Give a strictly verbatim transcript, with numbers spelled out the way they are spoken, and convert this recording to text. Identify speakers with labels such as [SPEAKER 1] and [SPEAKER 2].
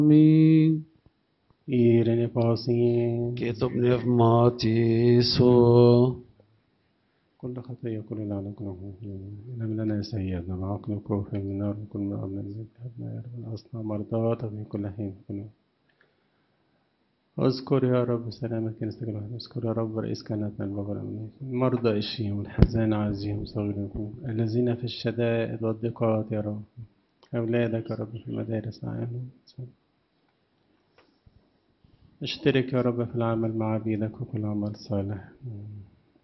[SPEAKER 1] Amin.
[SPEAKER 2] Irene Pausien
[SPEAKER 1] Keto pneumatiso.
[SPEAKER 2] كل خطية كل لعنة كل إنما لنا سيدنا العقل وكوفي من النار وكل ما أمن ذهبنا يا رب الأصنع مرضاة في كل حين كل اذكر يا رب سلامك كنيستك الواحد اذكر يا رب رئيس كهنتنا البابا المرضى اشفيهم والحزان عزيهم صغيرهم الذين في الشدائد والضيقات يا رب أولادك يا رب في المدارس أعينهم اشترك يا رب في العمل مع عبيدك وكل عمل صالح